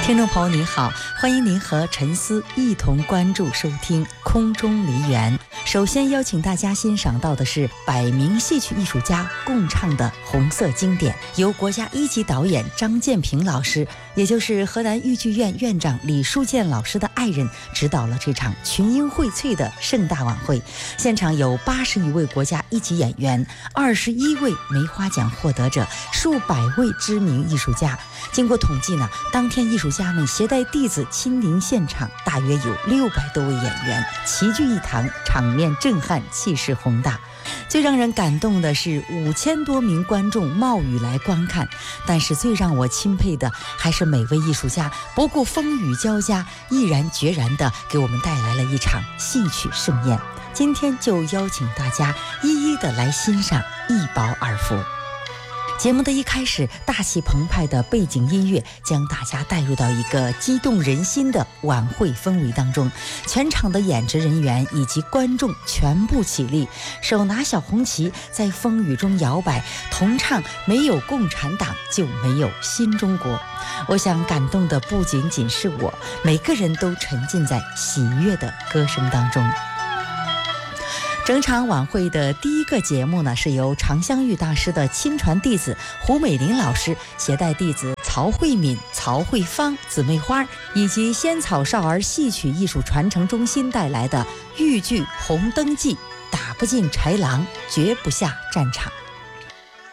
听众朋友您好，欢迎您和陈思一同关注收听空中梨园。首先邀请大家欣赏到的是百名戏曲艺术家共唱的红色经典，由国家一级导演张建平老师，也就是河南豫剧院院长李树建老师的爱人，指导了这场群英荟萃的盛大晚会。现场有80余位国家一级演员，21位梅花奖获得者，数百位知名艺术家。经过统计呢，当天艺术家们携带弟子亲临现场，大约有600多位演员齐聚一堂，场面震撼，气势宏大。最让人感动的是5000多名观众冒雨来观看，但是最让我钦佩的还是每位艺术家不顾风雨交加，毅然决然地给我们带来了一场戏曲盛宴。今天就邀请大家一一的来欣赏，一饱耳福。节目的一开始，大气澎湃的背景音乐将大家带入到一个激动人心的晚会氛围当中。全场的演职人员以及观众全部起立，手拿小红旗在风雨中摇摆，同唱没有共产党就没有新中国。我想感动的不仅仅是我，每个人都沉浸在喜悦的歌声当中。整场晚会的第一个节目呢，是由常香玉大师的亲传弟子胡美林老师携带弟子曹慧敏、曹慧芳、姊妹花以及仙草少儿戏曲艺术传承中心带来的豫剧《红灯记》，打不进豺狼，绝不下战场。